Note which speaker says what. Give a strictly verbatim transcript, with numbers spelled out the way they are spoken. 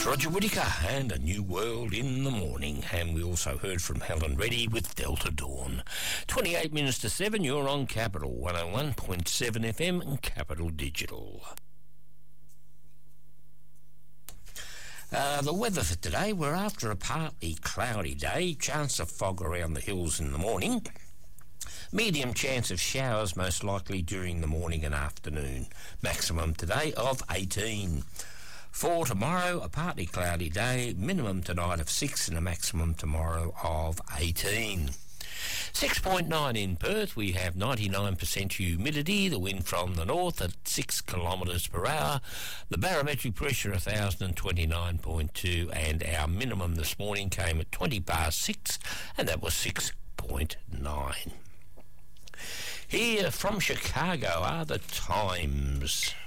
Speaker 1: Roger Whittaker and A New World in the Morning. And we also heard from Helen Reddy with Delta Dawn. twenty-eight minutes to seven, you're on Capital one oh one point seven F M and Capital Digital. Uh, the weather for today, we're after a partly cloudy day, chance of fog around the hills in the morning. Medium chance of showers most likely during the morning and afternoon. Maximum today of eighteen. For tomorrow, a partly cloudy day, minimum tonight of six and a maximum tomorrow of eighteen. six point nine in Perth, we have ninety-nine percent humidity, the wind from the north at six kilometres per hour, the barometric pressure one thousand twenty-nine point two, and our minimum this morning came at twenty past six, and that was six point nine. Here from Chicago are the times.